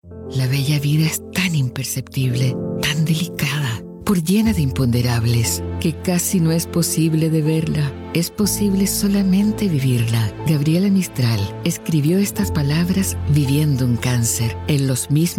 La bella vida es tan imperceptible, tan delicada, por llena de imponderables, que casi no es posible de verla. Es posible solamente vivirla. Gabriela Mistral escribió estas palabras viviendo un cáncer en los mismos